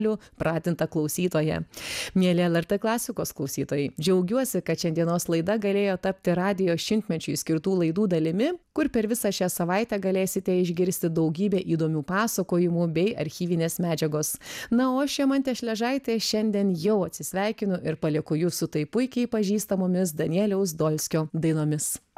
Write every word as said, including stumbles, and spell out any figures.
pratinta klausytoja. Mėly L R T klasikos klausytojai, džiaugiuosi, kad šiandienos laida galėjo tapti radijo šimtmečiui skirtų laidų dalimi, kur per visą šią savaitę galėsite išgirsti daugybę įdomių pasakojimų bei archyvinės medžiagos. Na, o aš Šimantė Šležaitė šiandien jau atsisveikinu ir palieku jūs su tai puikiai pažįstamomis Danieliaus Dolskio dainomis.